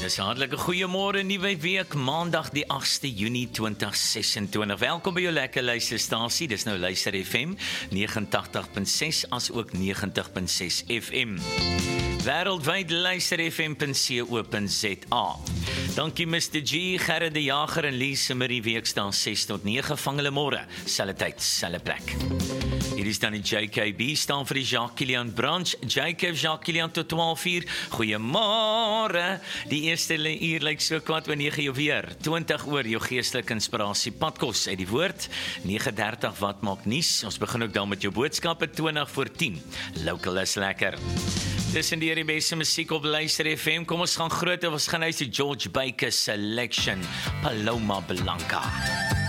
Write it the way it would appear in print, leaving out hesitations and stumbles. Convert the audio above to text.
Dis hartlike goeiemôre, nuwe week, Maandag die 8de Junie 2026. Welkom by jou lekker luisterstasie. Dis nou Luister FM 89.6 as ook 90.6 FM. Wêreldwyd luisterfm.co.za. Dankie Mr. G, Gerrit de Jager en Lise Marie Weekstaan 6 tot 9 vang hulle môre, selfde tyd, selfde plek. Hier is dan die JKB, staan vir die Jacques Kilian branch. JK Jacques Kilian tot 12 uur. Goeiemôre. Die eerste uur lyk so kwart oor 9 jou weer. 20 oor jou geestelike inspirasie. Padkos uit die woord. 9:30 wat maak nuus. Ons begin ook dan met jou boodskappe 20 voor 10. Local is lekker. Dis in die beste musiek op Luister FM. Kom ons gaan groot, ons gaan uit die George Baker Selection. Paloma Blanca.